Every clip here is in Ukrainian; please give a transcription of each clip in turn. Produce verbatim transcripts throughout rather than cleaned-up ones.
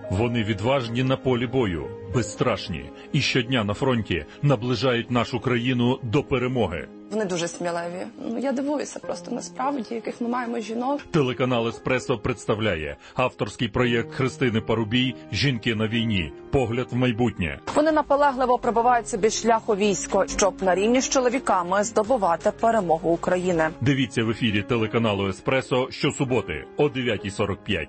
Вони відважні на полі бою, безстрашні і щодня на фронті наближають нашу країну до перемоги. Вони дуже сміливі. Ну, я дивуюся просто насправді, яких ми маємо жінок. Телеканал «Еспресо» представляє авторський проєкт Христини Парубій «Жінки на війні. Погляд в майбутнє». Вони наполегливо пробивають собі шлях у військо, щоб на рівні з чоловіками здобувати перемогу України. Дивіться в ефірі телеканалу «Еспресо» щосуботи о дев'ятій сорок п'ять.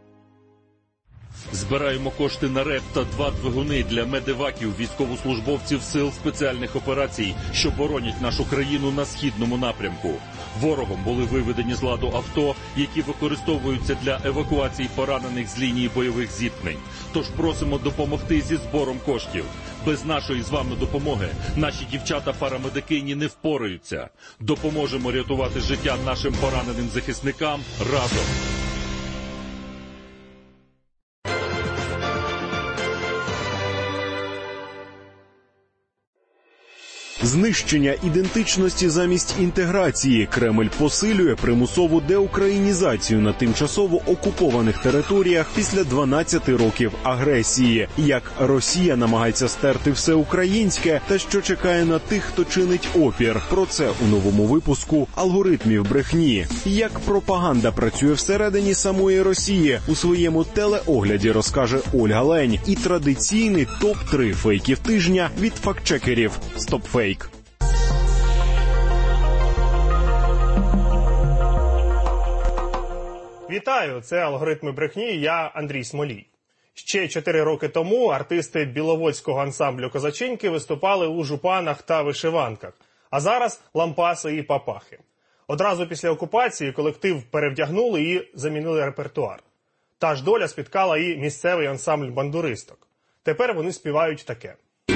Збираємо кошти на РЕП та два двигуни для медеваків, військовослужбовців сил спеціальних операцій, що боронять нашу країну на східному напрямку. Ворогом були виведені з ладу авто, які використовуються для евакуації поранених з лінії бойових зіткнень. Тож просимо допомогти зі збором коштів. Без нашої з вами допомоги наші дівчата-парамедикині не впораються. Допоможемо рятувати життя нашим пораненим захисникам разом. Знищення ідентичності замість інтеграції. Кремль посилює примусову деукраїнізацію на тимчасово окупованих територіях після дванадцяти років агресії. Як Росія намагається стерти все українське та що чекає на тих, хто чинить опір. Про це у новому випуску «Алгоритмів брехні». Як пропаганда працює всередині самої Росії. У своєму телеогляді розкаже Ольга Лень. І традиційний топ три фейків тижня від фактчекерів «Стопфейк». Вітаю, це «Алгоритми брехні», я Андрій Смолій. Ще чотири роки тому артисти біловодського ансамблю «Козаченьки» виступали у жупанах та вишиванках, а зараз лампаси і папахи. Одразу після окупації колектив перевдягнули і замінили репертуар. Та ж доля спіткала і місцевий ансамбль бандуристок. Тепер вони співають таке.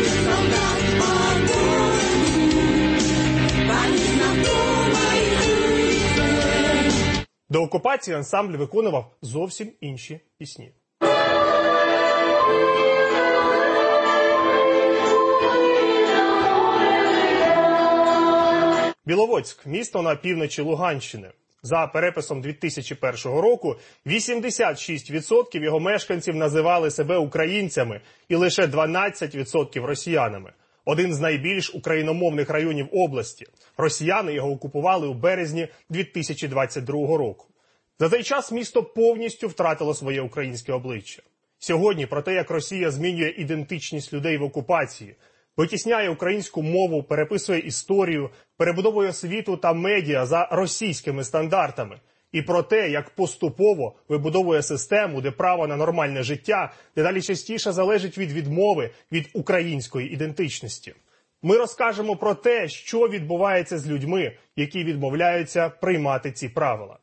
До окупації ансамбль виконував зовсім інші пісні. Біловодськ – місто на півночі Луганщини. За переписом дві тисячі першого року вісімдесят шість відсотків його мешканців називали себе українцями і лише дванадцять відсотків росіянами. Один з найбільш україномовних районів області. Росіяни його окупували у березні дві тисячі двадцять другого року. За цей час місто повністю втратило своє українське обличчя. Сьогодні про те, як Росія змінює ідентичність людей в окупації, витісняє українську мову, переписує історію, перебудовує освіту та медіа за російськими стандартами. І про те, як поступово вибудовує систему, де право на нормальне життя дедалі частіше залежить від відмови від української ідентичності. Ми розкажемо про те, що відбувається з людьми, які відмовляються приймати ці правила.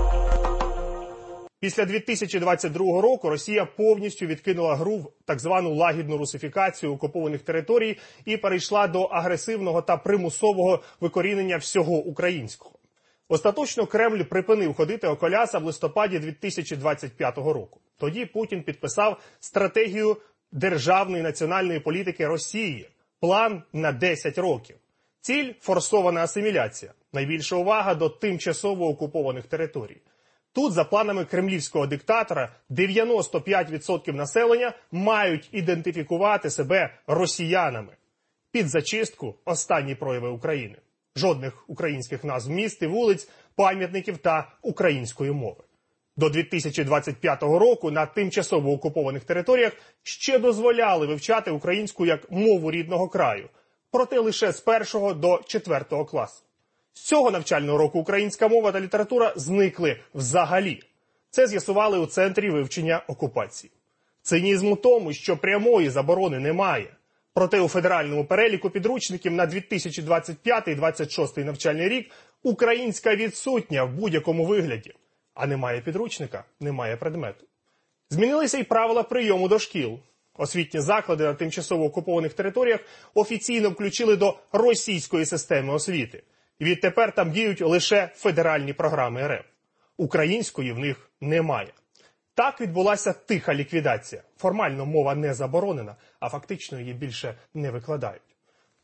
Після дві тисячі двадцять другого року Росія повністю відкинула гру в так звану лагідну русифікацію окупованих територій і перейшла до агресивного та примусового викорінення всього українського. Остаточно Кремль припинив ходити околяса в листопаді дві тисячі двадцять п'ятого року. Тоді Путін підписав стратегію державної національної політики Росії. План на десять років. Ціль – форсована асиміляція. Найбільша увага до тимчасово окупованих територій. Тут, за планами кремлівського диктатора, дев'яносто п'ять відсотків населення мають ідентифікувати себе росіянами. Під зачистку – останні прояви України. Жодних українських назв міст і вулиць, пам'ятників та української мови. До дві тисячі двадцять п'ятого року на тимчасово окупованих територіях ще дозволяли вивчати українську як мову рідного краю, проте лише з першого до четвертого класу. З цього навчального року українська мова та література зникли взагалі. Це з'ясували у Центрі вивчення окупації. Цинізм у тому, що прямої заборони немає. Проте у федеральному переліку підручників на дві тисячі двадцять п'ятий - двадцять шостий навчальний рік українська відсутня в будь-якому вигляді. А немає підручника – немає предмету. Змінилися й правила прийому до шкіл. Освітні заклади на тимчасово окупованих територіях офіційно включили до російської системи освіти. І відтепер там діють лише федеральні програми РФ. Української в них немає. Так відбулася тиха ліквідація. Формально мова не заборонена, а фактично її більше не викладають.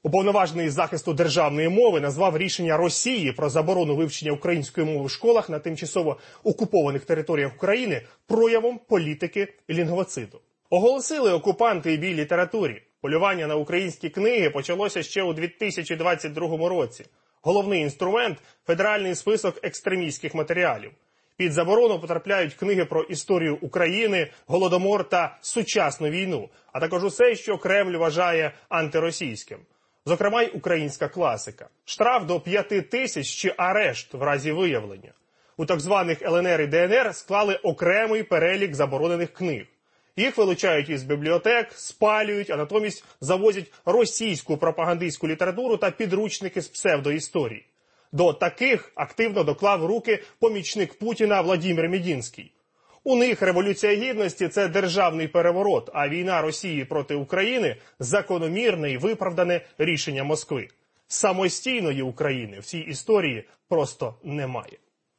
Уповноважений із захисту державної мови назвав рішення Росії про заборону вивчення української мови в школах на тимчасово окупованих територіях України проявом політики лінгвоциду. Оголосили окупанти і бій літературі. Полювання на українські книги почалося ще у дві тисячі двадцять другому році. Головний інструмент – федеральний список екстремістських матеріалів. Під заборону потрапляють книги про історію України, Голодомор та сучасну війну, а також усе, що Кремль вважає антиросійським. Зокрема, й українська класика. Штраф до п'яти тисяч чи арешт в разі виявлення. У так званих ел ен ер і де ен ер склали окремий перелік заборонених книг. Їх вилучають із бібліотек, спалюють, а натомість завозять російську пропагандистську літературу та підручники з псевдоісторії. До таких активно доклав руки помічник Путіна Владимир Медінський. У них Революція Гідності – це державний переворот, а війна Росії проти України – закономірне і виправдане рішення Москви. Самостійної України в цій історії просто немає.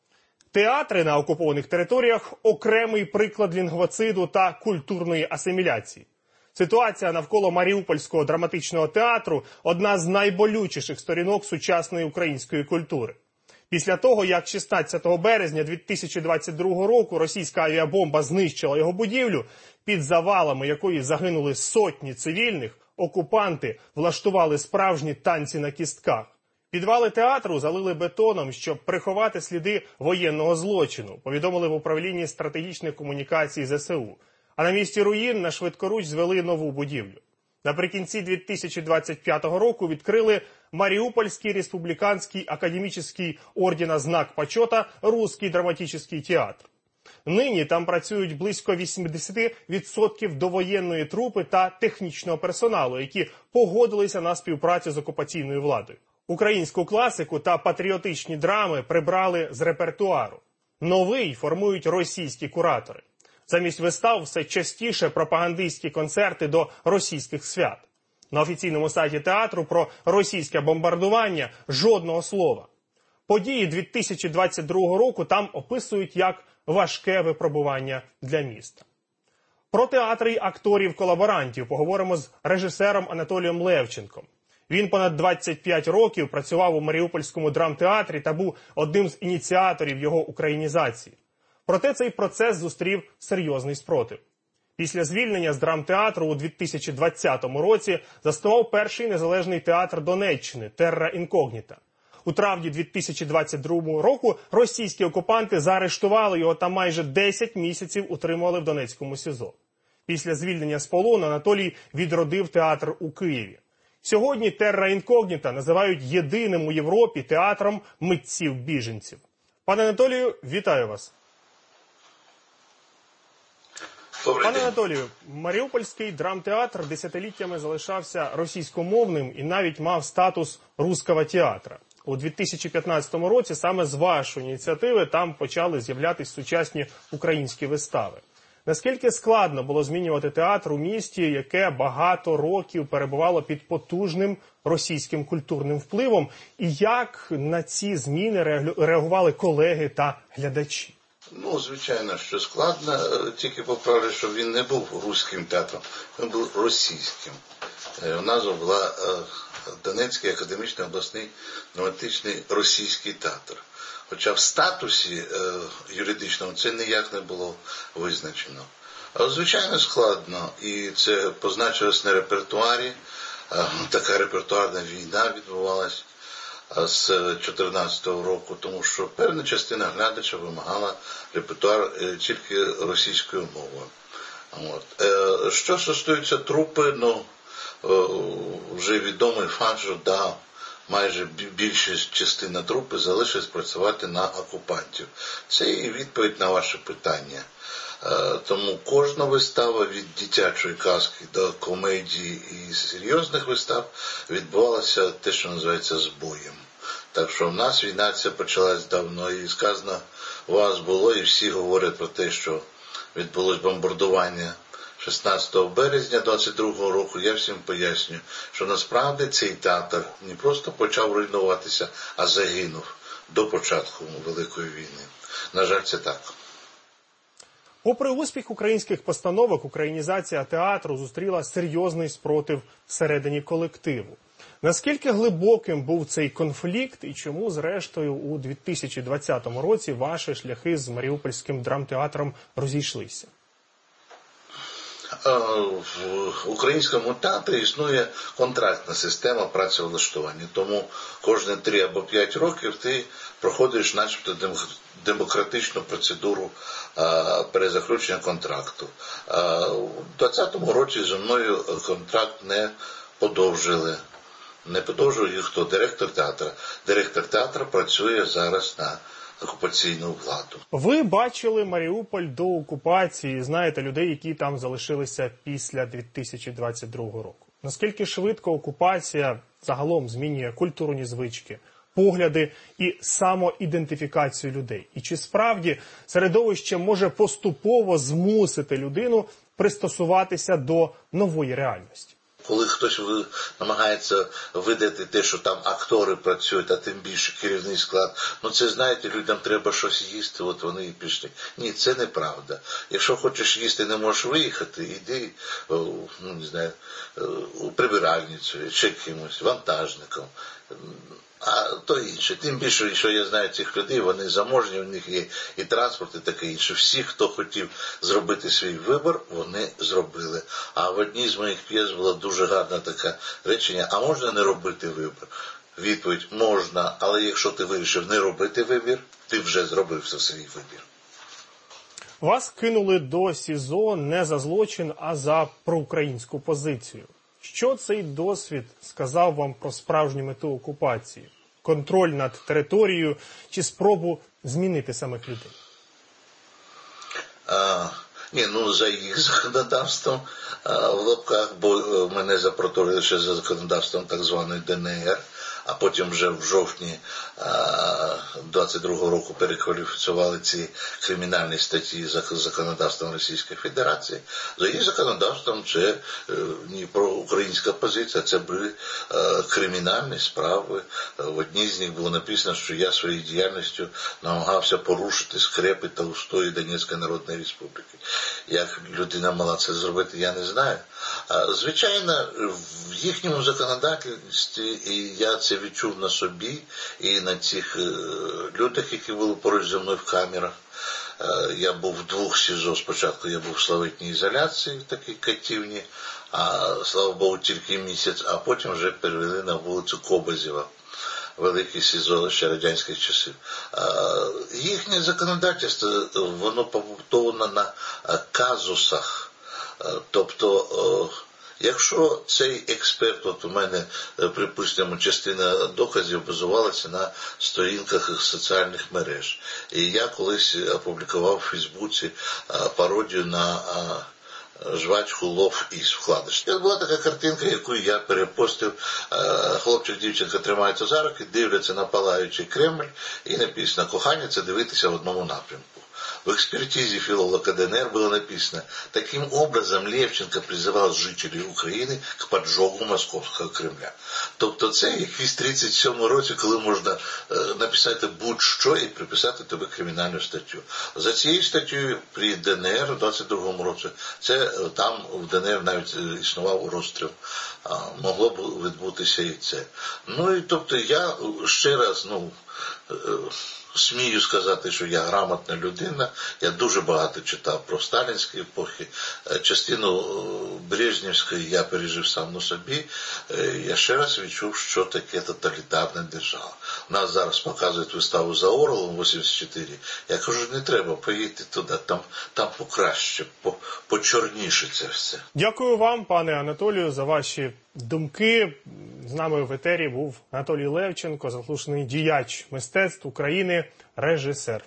Театри на окупованих територіях – окремий приклад лінгвоциду та культурної асиміляції. Ситуація навколо Маріупольського драматичного театру – одна з найболючіших сторінок сучасної української культури. Після того, як шістнадцятого березня дві тисячі двадцять другого року російська авіабомба знищила його будівлю, під завалами якої загинули сотні цивільних, окупанти влаштували справжні танці на кістках. Підвали театру залили бетоном, щоб приховати сліди воєнного злочину, повідомили в управлінні стратегічних комунікацій зе ес у. А на місці руїн на швидкоруч звели нову будівлю. Наприкінці дві тисячі двадцять п'ятого року відкрили Маріупольський республіканський академічний ордена «Знак почета» Русский драматичний театр. Нині там працюють близько вісімдесят відсотків довоєнної трупи та технічного персоналу, які погодилися на співпрацю з окупаційною владою. Українську класику та патріотичні драми прибрали з репертуару. Новий формують російські куратори. Замість вистав все частіше пропагандистські концерти до російських свят. На офіційному сайті театру про російське бомбардування жодного слова. Події дві тисячі двадцять другого року там описують як важке випробування для міста. Про театри й акторів-колаборантів поговоримо з режисером Анатолієм Левченком. Він понад двадцять п'ять років працював у Маріупольському драмтеатрі та був одним з ініціаторів його українізації. Проте цей процес зустрів серйозний спротив. Після звільнення з драмтеатру у дві тисячі двадцятому році заснував перший незалежний театр Донеччини «Терра інкогніта». У травні дві тисячі двадцять другого року російські окупанти заарештували його та майже десять місяців утримували в Донецькому СІЗО. Після звільнення з полону Анатолій відродив театр у Києві. Сьогодні «Терра інкогніта» називають єдиним у Європі театром митців-біженців. Пане Анатолію, вітаю вас. Пане Анатолію, Маріупольський драмтеатр десятиліттями залишався російськомовним і навіть мав статус руського театра. У дві тисячі п'ятнадцятому році саме з вашої ініціативи там почали з'являтися сучасні українські вистави. Наскільки складно було змінювати театр у місті, яке багато років перебувало під потужним російським культурним впливом, і як на ці зміни реагували колеги та глядачі? Ну, звичайно, що складно, тільки поправлю, що він не був руським театром, він був російським. Назва була Донецький академічний обласний драматичний російський театр. Хоча в статусі юридичному це ніяк не було визначено. Але, звичайно, складно, і це позначилось на репертуарі. Така репертуарна війна відбувалась з дві тисячі чотирнадцятого року, тому що певна частина глядача вимагала репертуар тільки російською мовою. От. Що стосується трупи, ну, вже відомий факт, що да, майже більшість частина трупи залишилась працювати на окупантів. Це і відповідь на ваше питання. Тому кожна вистава від дитячої казки до комедії і серйозних вистав відбувалася те, що називається збоєм. Так що в нас війна ця почалась давно, і сказано, у вас було, і всі говорять про те, що відбулось бомбардування шістнадцятого березня двадцять другого року. Я всім поясню, що насправді цей театр не просто почав руйнуватися, а загинув до початку Великої війни. На жаль, це так. Попри успіх українських постановок, українізація театру зустріла серйозний спротив всередині колективу. Наскільки глибоким був цей конфлікт і чому, зрештою, у дві тисячі двадцятому році ваші шляхи з Маріупольським драмтеатром розійшлися? В українському театрі існує контрактна система працевлаштування, тому кожні три або п'ять років ти проходиш начебто демократичну процедуру перезаключення контракту. У двадцятому році зі мною контракт не подовжили. Не подовжує їх хто? Директор театру. Директор театру працює зараз на окупаційну владу. Ви бачили Маріуполь до окупації, знаєте людей, які там залишилися після дві тисячі двадцять другого року. Наскільки швидко окупація загалом змінює культурні звички, погляди і самоідентифікацію людей? І чи справді середовище може поступово змусити людину пристосуватися до нової реальності? Коли хтось намагається видати те, що там актори працюють, а тим більше керівний склад, ну це, знаєте, людям треба щось їсти, от вони і пішли. Ні, це неправда. Якщо хочеш їсти, не можеш виїхати, іди, ну не знаю, у прибиральницю, чи кимось, вантажником. А то інше. Тим більше, що я знаю цих людей, вони заможні, у них є і транспорт, і таке інше. Всі, хто хотів зробити свій вибір, вони зробили. А в одній з моїх п'єс була дуже гарна така речення, а можна не робити вибір? Відповідь: можна, але якщо ти вирішив не робити вибір, ти вже зробив свій вибір. Вас кинули до СІЗО не за злочин, а за проукраїнську позицію. Що цей досвід сказав вам про справжню мету окупації? Контроль над територією чи спробу змінити самих людей? А, ні, ну за їх законодавством а, в лапках, бо мене запроторили ще за законодавством так званої ДНР, а потім вже в жовтні двадцять другого року перекваліфікували ці кримінальні статті за законодавством Російської Федерації. За їх законодавством це не проукраїнська позиція, це були кримінальні справи. В одній з них було написано, що я своєю діяльністю намагався порушити скрепи та устої Донецької Народної Республіки. Як людина мала це зробити, я не знаю. Звичайно, в їхньому законодавстві, і я це відчув на собі, і на цих людях, які були поруч зі мною в камерах. Я був в двох СІЗО. Спочатку я був в славетній ізоляції, в такій катівні, а, слава Богу, тільки місяць, а потім вже перевели на вулицю Кобазєва, велике СІЗО ще радянських часів. Їхнє законодавство, воно побудовано на казусах. Тобто, якщо цей експерт, от у мене, припустимо, частина доказів базувалася на сторінках соціальних мереж. І я колись опублікував у Фейсбуці пародію на жвачку Лов із вкладиш. Це була така картинка, яку я перепостив. Хлопчик, дівчинка тримаються за руки, дивляться на палаючий Кремль, і написано: кохання – це дивитися в одному напрямку. В экспертизе филолога ДНР было написано: таким образом Левченко призывал жителей України к поджогу Московського Кремля. Тобто це якийсь тридцять сьомий році, коли можна написати будь-що і приписати тобі кримінальну статтю. За цією статтею при ДНР у двадцять другому році, це там в ДНР навіть існував розстріл. Могло б відбутися і це. Ну і тобто я ще раз, ну, смію сказати, що я грамотна людина. Я дуже багато читав про сталінські епохи. Частину Брежнівської я пережив сам на собі. Я ще раз відчув, що таке тоталітарна держава. У нас зараз показують виставу за Орлом вісімдесят чотири. Я кажу, не треба, поїдьте туди, там, там покраще, по, почорніше це все. Дякую вам, пане Анатолію, за ваші думки. З нами в етері був Анатолій Левченко, заслужений діяч мистецтв України, режисер.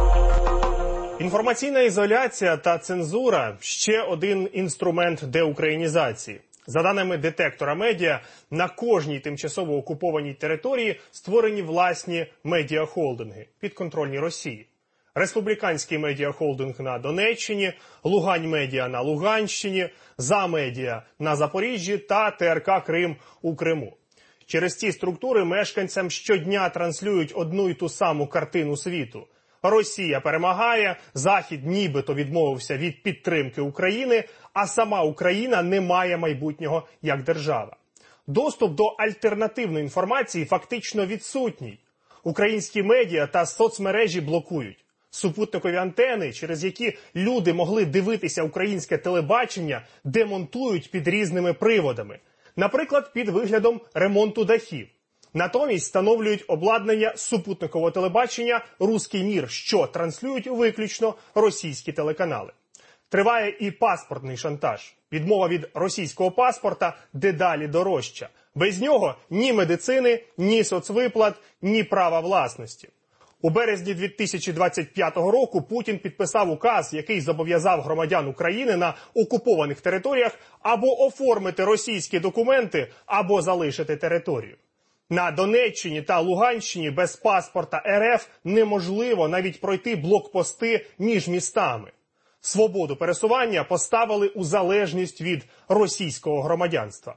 Інформаційна ізоляція та цензура – ще один інструмент деукраїнізації. За даними детектора медіа, на кожній тимчасово окупованій території створені власні медіахолдинги, підконтрольні Росії. Республіканський медіахолдинг на Донеччині, Лугань-медіа на Луганщині, За-медіа на Запоріжжі та ТРК Крим у Криму. Через ці структури мешканцям щодня транслюють одну й ту саму картину світу. Росія перемагає, Захід нібито відмовився від підтримки України, а сама Україна не має майбутнього як держава. Доступ до альтернативної інформації фактично відсутній. Українські медіа та соцмережі блокують. Супутникові антени, через які люди могли дивитися українське телебачення, демонтують під різними приводами. Наприклад, під виглядом ремонту дахів. Натомість встановлюють обладнання супутникового телебачення «Руський мір», що транслюють виключно російські телеканали. Триває і паспортний шантаж. Відмова від російського паспорта дедалі дорожча. Без нього ні медицини, ні соцвиплат, ні права власності. У березні дві тисячі двадцять п'ятого року Путін підписав указ, який зобов'язав громадян України на окупованих територіях або оформити російські документи, або залишити територію. На Донеччині та Луганщині без паспорта РФ неможливо навіть пройти блокпости між містами. Свободу пересування поставили у залежність від російського громадянства.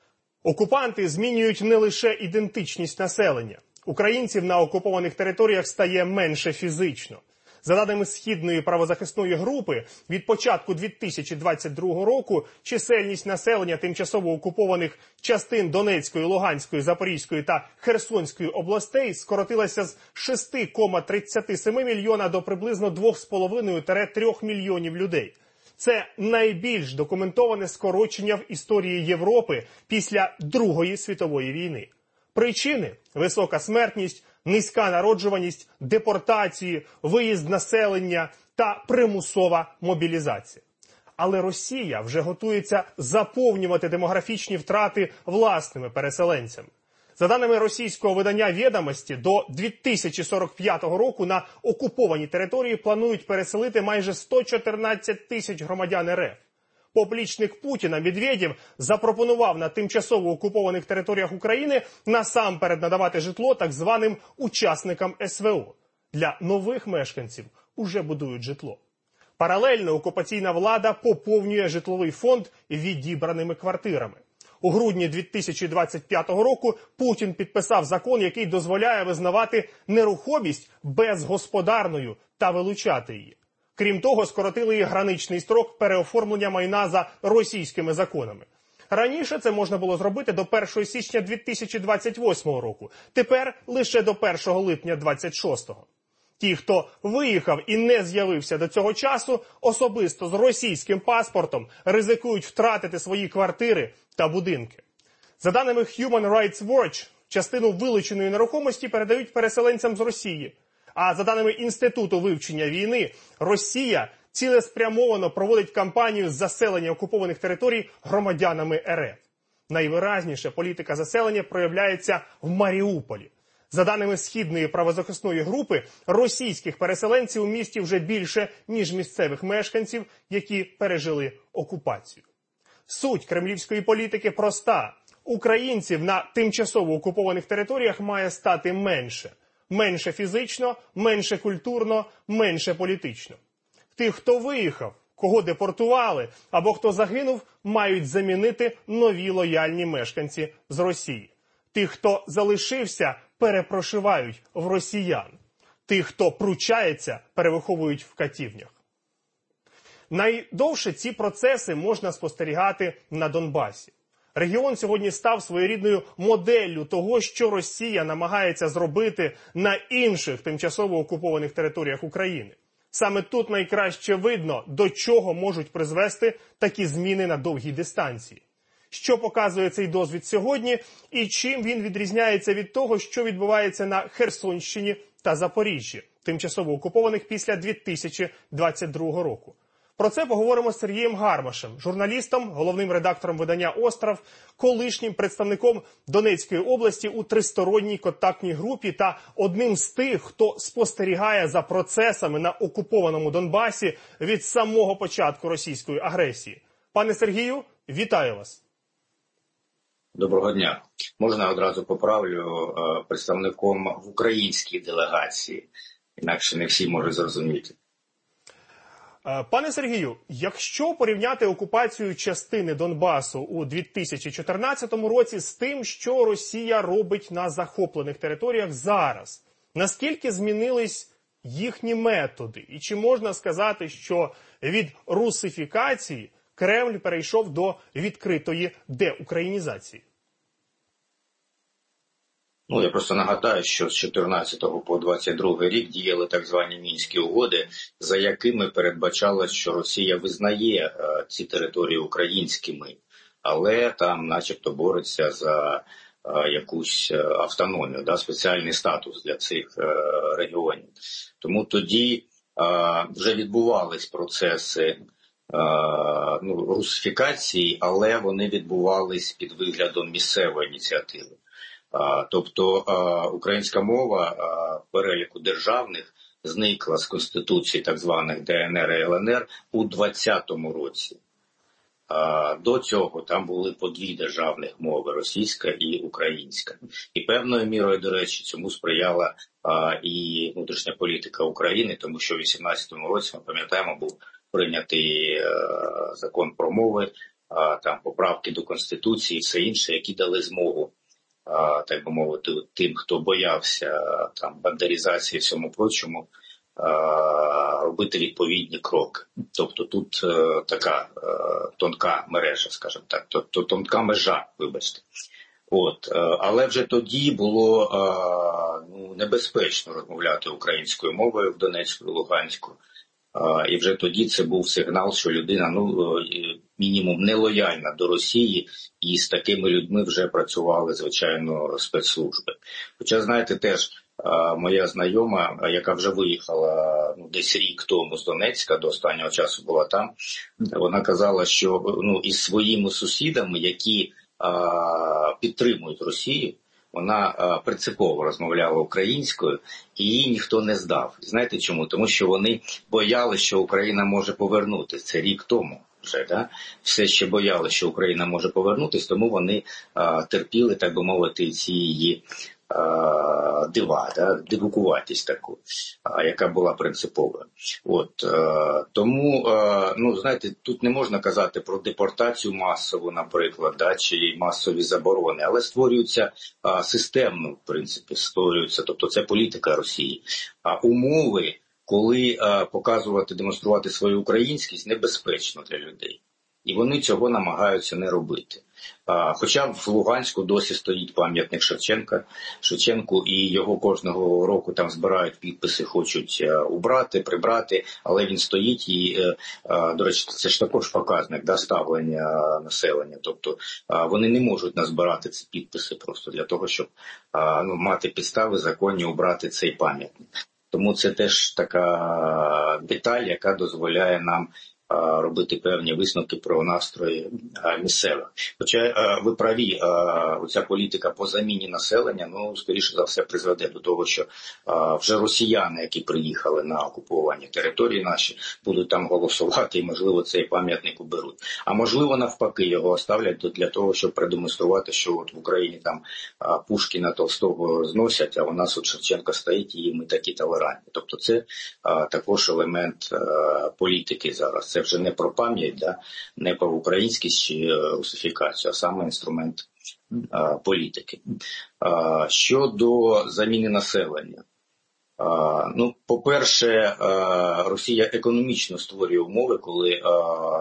Окупанти змінюють не лише ідентичність населення. Українців на окупованих територіях стає менше фізично. За даними Східної правозахисної групи, від початку дві тисячі двадцять другого року чисельність населення тимчасово окупованих частин Донецької, Луганської, Запорізької та Херсонської областей скоротилася з шести цілих тридцять сім мільйона до приблизно двох з половиною - трьох мільйонів людей. Це найбільш документоване скорочення в історії Європи після Другої світової війни. Причини – висока смертність, низька народжуваність, депортації, виїзд населення та примусова мобілізація. Але Росія вже готується заповнювати демографічні втрати власними переселенцями. За даними російського видання «Відомості», до дві тисячі сорок п'ятого року на окупованій території планують переселити майже сто чотирнадцять тисяч громадян РФ. Поплічник Путіна Медведєв запропонував на тимчасово окупованих територіях України насамперед надавати житло так званим учасникам СВО. Для нових мешканців уже будують житло. Паралельно окупаційна влада поповнює житловий фонд відібраними квартирами. У грудні дві тисячі двадцять п'ятого року Путін підписав закон, який дозволяє визнавати нерухомість безгосподарною та вилучати її. Крім того, скоротили і граничний строк переоформлення майна за російськими законами. Раніше це можна було зробити до першого січня дві тисячі двадцять восьмого року, тепер лише до першого липня двадцять шостого. Ті, хто виїхав і не з'явився до цього часу, особисто з російським паспортом, ризикують втратити свої квартири та будинки. За даними Human Rights Watch, частину вилученої нерухомості передають переселенцям з Росії. А за даними Інституту вивчення війни, Росія цілеспрямовано проводить кампанію з заселення окупованих територій громадянами РФ. Найвиразніше політика заселення проявляється в Маріуполі. За даними Східної правозахисної групи, російських переселенців у місті вже більше, ніж місцевих мешканців, які пережили окупацію. Суть кремлівської політики проста. Українців на тимчасово окупованих територіях має стати менше. Менше фізично, менше культурно, менше політично. Тих, хто виїхав, кого депортували або хто загинув, мають замінити нові лояльні мешканці з Росії. Тих, хто залишився, перепрошивають в росіян. Тих, хто пручається, перевиховують в катівнях. Найдовше ці процеси можна спостерігати на Донбасі. Регіон сьогодні став своєрідною моделлю того, що Росія намагається зробити на інших тимчасово окупованих територіях України. Саме тут найкраще видно, до чого можуть призвести такі зміни на довгій дистанції. Що показує цей досвід сьогодні і чим він відрізняється від того, що відбувається на Херсонщині та Запоріжжі, тимчасово окупованих після дві тисячі двадцять другого року. Про це поговоримо з Сергієм Гармашем, журналістом, головним редактором видання «Остров», колишнім представником Донецької області у тристоронній контактній групі та одним з тих, хто спостерігає за процесами на окупованому Донбасі від самого початку російської агресії. Пане Сергію, вітаю вас. Доброго дня. Можна одразу поправлю представником в українській делегації, інакше не всі можуть зрозуміти. Пане Сергію, якщо порівняти окупацію частини Донбасу у дві тисячі чотирнадцятому році з тим, що Росія робить на захоплених територіях зараз, наскільки змінились їхні методи? І чи можна сказати, що від русифікації Кремль перейшов до відкритої деукраїнізації? Ну, я просто нагадаю, що з чотирнадцятого по двадцять другий рік діяли так звані Мінські угоди, за якими передбачалось, що Росія визнає е, ці території українськими, але там начебто бореться за е, якусь автономію, да, спеціальний статус для цих е, регіонів. Тому тоді е, вже відбувались процеси е, ну, русифікації, але вони відбувались під виглядом місцевої ініціативи. Тобто українська мова в переліку державних зникла з конституції так званих Де Ен Ер і Ел Ен Ер у двадцятому році. До цього там були по дві державних мови – російська і українська. І певною мірою, до речі, цьому сприяла і внутрішня політика України, тому що в вісімнадцятому році, ми пам'ятаємо, був прийнятий закон про мови, там поправки до Конституції і все інше, які дали змогу, так би мовити, тим, хто боявся там бандерізації і всьому прочому, робити відповідні кроки. Тобто тут е, така е, тонка мережа, скажімо так, тобто тонка межа, вибачте. От, е, але вже тоді було е, ну, небезпечно розмовляти українською мовою в Донецьку і Луганську. Е, і вже тоді це був сигнал, що людина, ну, е, мінімум, нелояльна до Росії, і з такими людьми вже працювали, звичайно, спецслужби. Хоча, знаєте, теж моя знайома, яка вже виїхала ну, десь рік тому з Донецька, до останнього часу була там, вона казала, що ну, із своїми сусідами, які а, підтримують Росію, вона а, принципово розмовляла українською, і її ніхто не здав. Знаєте чому? Тому що вони боялися, що Україна може повернутися. Це рік тому. Вже, да? Все ще боялися, що Україна може повернутися, тому вони а, терпіли, так би мовити, ці її а, дива, да? Дивукуватість таку, а, яка була принциповою. От, а, тому, а, ну, знаєте, тут не можна казати про депортацію масову, наприклад, да? Чи масові заборони, але створюються а, системно, в принципі, створюються, тобто це політика Росії. А умови, коли а, показувати, демонструвати свою українськість, небезпечно для людей. І вони цього намагаються не робити. А, хоча в Луганську досі стоїть пам'ятник Шевченка, Шевченку, і його кожного року там збирають підписи, хочуть а, убрати, прибрати, але він стоїть і, а, до речі, це ж також показник, да, ставлення населення. Тобто а, вони не можуть назбирати ці підписи просто для того, щоб а, ну, мати підстави законні убрати цей пам'ятник. Тому це теж така деталь, яка дозволяє нам а, робити певні висновки про настрої а, місцевих. Хоча а, ви праві, а, оця політика по заміні населення, ну, скоріше за все, призведе до того, що а, вже росіяни, які приїхали на окуповані території наші, будуть там голосувати і, можливо, цей пам'ятник уберуть. А можливо, навпаки, його оставлять для того, щоб продемонструвати, що от в Україні там а, Пушкіна, Толстого зносять, а у нас от Шевченка стоїть і ми такі толерантні. Тобто це а, також елемент а, політики зараз. Це вже не про пам'ять, да? Не про українськість чи русифікацію, а саме інструмент а, політики. А, щодо заміни населення. А, ну, по-перше, а, Росія економічно створює умови, коли а,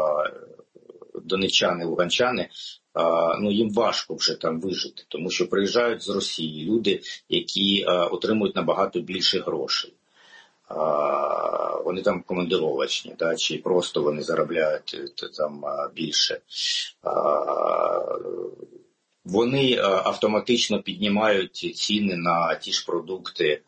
донеччани, луганчани, а, ну, їм важко вже там вижити, тому що приїжджають з Росії люди, які а, отримують набагато більше грошей. А, вони там командировочні, да, чи просто вони заробляють там більше. А, вони автоматично піднімають ціни на ті ж продукти,